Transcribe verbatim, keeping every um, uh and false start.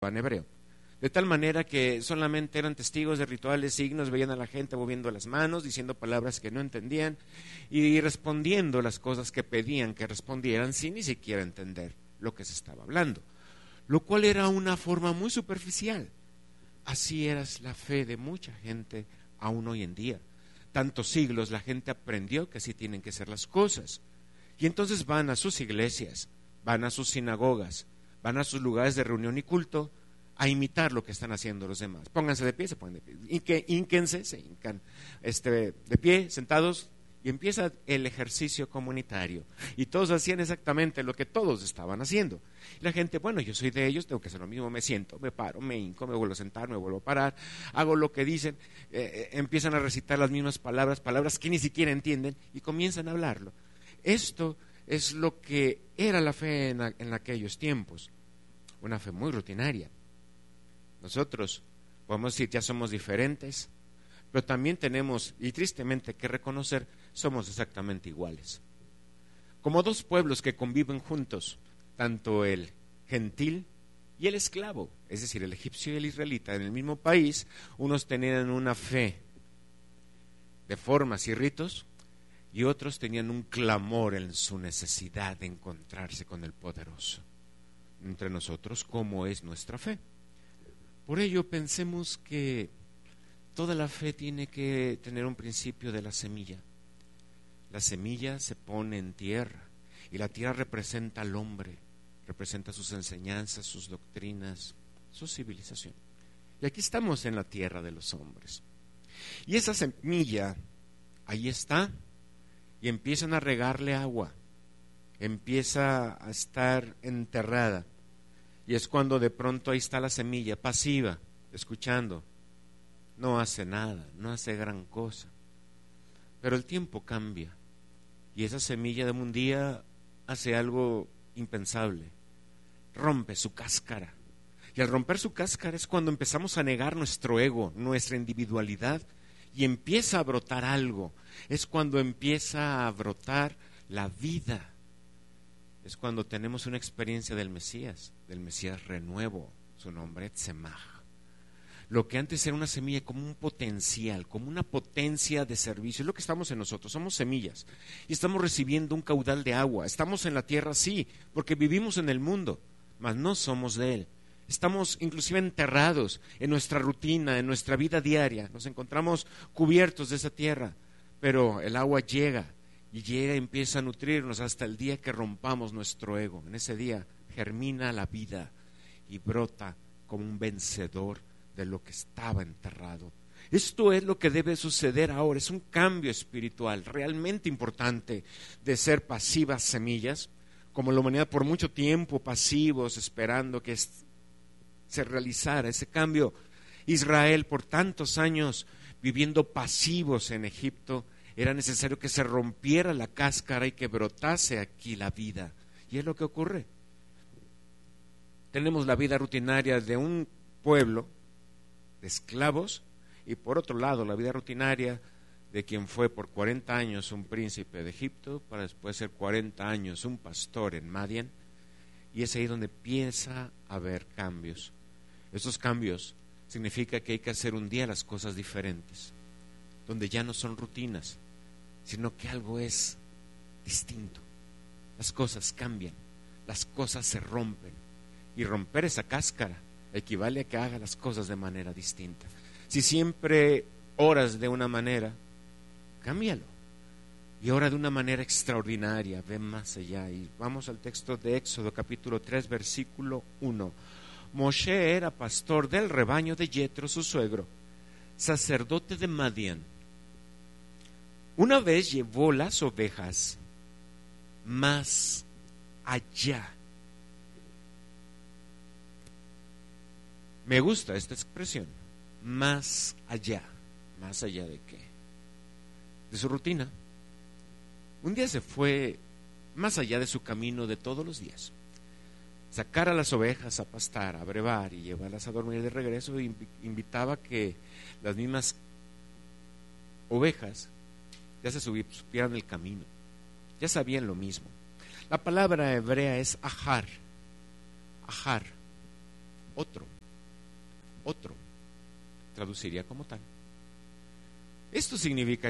en hebreo. De tal manera que solamente eran testigos de rituales, signos, veían a la gente moviendo las manos, diciendo palabras que no entendían y respondiendo las cosas que pedían que respondieran sin ni siquiera entender lo que se estaba hablando. Lo cual era una forma muy superficial. Así era la fe de mucha gente aún hoy en día. Tantos siglos la gente aprendió que así tienen que ser las cosas. Y entonces van a sus iglesias, van a sus sinagogas, van a sus lugares de reunión y culto a imitar lo que están haciendo los demás. Pónganse de pie, se ponen de pie. Inque, ínquense, se hincan este, de pie, sentados, y empieza el ejercicio comunitario. Y todos hacían exactamente lo que todos estaban haciendo. Y la gente, bueno, yo soy de ellos, tengo que hacer lo mismo, me siento, me paro, me hinco, me vuelvo a sentar, me vuelvo a parar, hago lo que dicen, eh, empiezan a recitar las mismas palabras, palabras que ni siquiera entienden, y comienzan a hablarlo. Esto es lo que era la fe en, a, en aquellos tiempos, una fe muy rutinaria. Nosotros podemos decir ya somos diferentes, pero también tenemos, y tristemente que reconocer, somos exactamente iguales. Como dos pueblos que conviven juntos, tanto el gentil y el esclavo, es decir, el egipcio y el israelita, en el mismo país, unos tenían una fe de formas y ritos, y otros tenían un clamor en su necesidad de encontrarse con el poderoso. Entre nosotros, ¿cómo es nuestra fe? Por ello pensemos que toda la fe tiene que tener un principio de la semilla. La semilla se pone en tierra y la tierra representa al hombre, representa sus enseñanzas, sus doctrinas, su civilización. Y aquí estamos en la tierra de los hombres. Y esa semilla ahí está y empiezan a regarle agua, empieza a estar enterrada. Y es cuando de pronto ahí está la semilla, pasiva, escuchando. No hace nada, no hace gran cosa. Pero el tiempo cambia. Y esa semilla de un día hace algo impensable. Rompe su cáscara. Y al romper su cáscara es cuando empezamos a negar nuestro ego, nuestra individualidad. Y empieza a brotar algo. Es cuando empieza a brotar la vida. Es cuando tenemos una experiencia del Mesías, del Mesías renuevo, su nombre Tzemach. Lo que antes era una semilla como un potencial, como una potencia de servicio, es lo que estamos en nosotros, somos semillas y estamos recibiendo un caudal de agua. Estamos en la tierra, sí, porque vivimos en el mundo, mas no somos de él. Estamos inclusive enterrados en nuestra rutina, en nuestra vida diaria, nos encontramos cubiertos de esa tierra, pero el agua llega. Y llega y empieza a nutrirnos hasta el día que rompamos nuestro ego. En ese día germina la vida y brota como un vencedor de lo que estaba enterrado. Esto es lo que debe suceder ahora. Es un cambio espiritual realmente importante de ser pasivas semillas, como la humanidad por mucho tiempo pasivos, esperando que se realizara ese cambio. Israel por tantos años viviendo pasivos en Egipto, era necesario que se rompiera la cáscara y que brotase aquí la vida. Y es lo que ocurre. Tenemos la vida rutinaria de un pueblo de esclavos y por otro lado la vida rutinaria de quien fue por cuarenta años un príncipe de Egipto para después ser cuarenta años un pastor en Madián. Y es ahí donde empieza a haber cambios. Esos cambios significa que hay que hacer un día las cosas diferentes, donde ya no son rutinas, sino que algo es distinto. Las cosas cambian, las cosas se rompen, y romper esa cáscara equivale a que haga las cosas de manera distinta. Si siempre oras de una manera, cámbialo y ora de una manera extraordinaria, ve más allá. Y vamos al texto de Éxodo capítulo tres versículo uno. Moshe era pastor del rebaño de Yetro, su suegro, sacerdote de Madián. Una vez llevó las ovejas más allá. Me gusta esta expresión, más allá. ¿Más allá de qué? De su rutina. Un día se fue más allá de su camino de todos los días. Sacar a las ovejas a pastar, a brevar y llevarlas a dormir de regreso, e invitaba que las mismas ovejas ya se supieran el camino, ya sabían lo mismo. La palabra hebrea es ajar, ajar, otro, otro, traduciría como tal. Esto significa